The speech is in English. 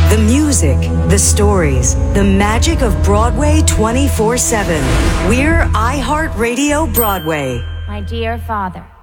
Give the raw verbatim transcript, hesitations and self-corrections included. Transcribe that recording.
The music, the stories, the magic of Broadway twenty-four seven. We're iHeartRadio Broadway. My dear Father,